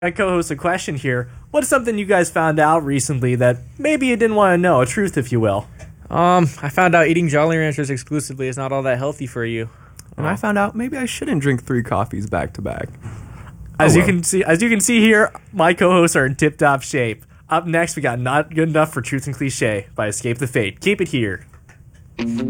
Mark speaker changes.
Speaker 1: my co-host a question here. What's something you guys found out recently that maybe you didn't want to know, a truth, if you will?
Speaker 2: I found out eating Jolly Ranchers exclusively is not all that healthy for you.
Speaker 3: And I found out maybe I shouldn't drink 3 coffees back to back.
Speaker 1: As you can see here, my co-hosts are in tip-top shape. Up next, we got Not Good Enough for Truth and Cliche by Escape the Fate. Keep it here.